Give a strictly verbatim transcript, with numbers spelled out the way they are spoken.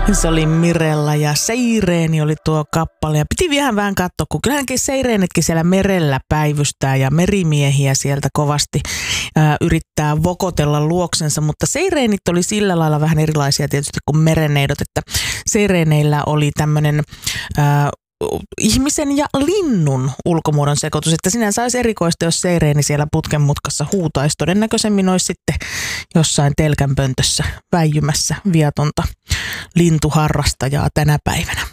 Se oli Mirella ja Seireeni oli tuo kappale. Ja piti vähän vähän katsoa, kun kyllähänkin Seireenitkin siellä merellä päivystää ja merimiehiä sieltä kovasti ää, yrittää vokotella luoksensa. Mutta Seireenit oli sillä lailla vähän erilaisia tietysti kuin mereneidot, että Seireeneillä oli tämmöinen ihmisen ja linnun ulkomuodon sekoitus, että sinänsä olisi erikoista, jos Seireeni siellä putken mutkassa huutaisi. Todennäköisemmin olisi sitten jossain telkänpöntössä väijymässä viatonta lintuharrastajaa tänä päivänä.